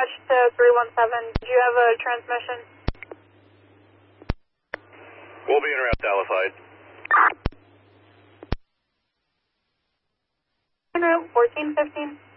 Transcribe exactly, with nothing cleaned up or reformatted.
dispatch to three one seven. Do you have a transmission? We'll be en route to Allified. En route fourteen fifteen.